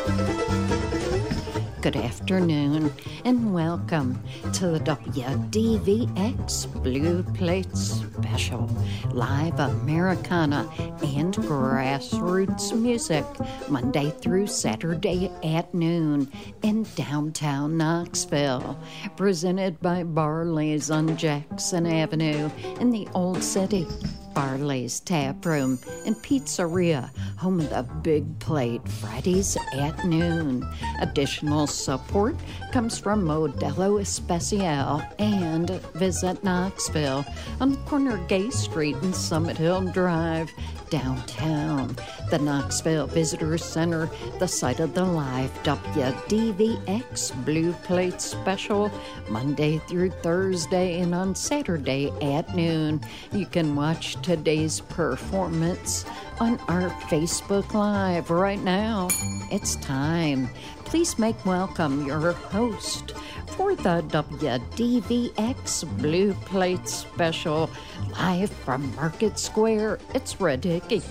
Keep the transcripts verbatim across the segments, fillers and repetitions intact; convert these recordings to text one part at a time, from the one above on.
Good afternoon and welcome to the W D V X Blue Plate Special, live Americana and grassroots music, Monday through Saturday at noon in downtown Knoxville, presented by Barley's on Jackson Avenue in the Old City. Barley's Tap Room and Pizzeria, home of the Big Plate, Fridays at noon. Additional support comes from Modelo Especial and Visit Knoxville on the corner of Gay Street and Summit Hill Drive, downtown. The Knoxville Visitor Center, the site of the live W D V X Blue Plate Special, Monday through Thursday and on Saturday at noon. You can watch today's performance on our Facebook Live right now. It's time. Please make welcome your host for the W D V X Blue Plate Special, live from Market Square. It's Red Hickey.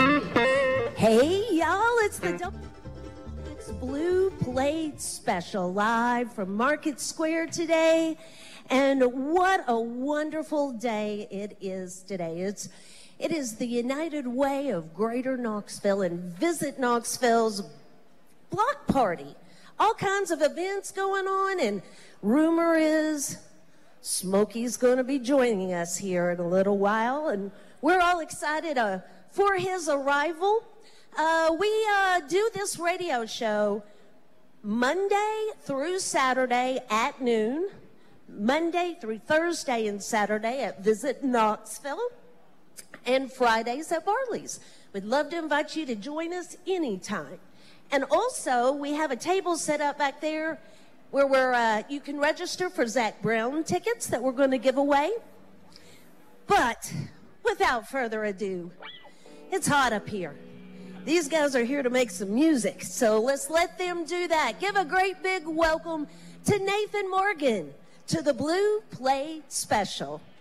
Hey, y'all, it's the W D V X Blue Plate Special, live from Market Square today. And what a wonderful day it is today. It's It is the United Way of Greater Knoxville and Visit Knoxville's block party. All kinds of events going on, and rumor is Smokey's going to be joining us here in a little while, and we're all excited uh, for his arrival. Uh, we uh, do this radio show Monday through Saturday at noon, Monday through Thursday and Saturday at Visit Knoxville, and Fridays at Barley's. We'd love to invite you to join us anytime. And also, we have a table set up back there where we're, uh, you can register for Zach Brown tickets that we're going to give away. But without further ado, it's hot up here. These guys are here to make some music, so let's let them do that. Give a great big welcome to Nathan Morgan to the Blue Plate Special.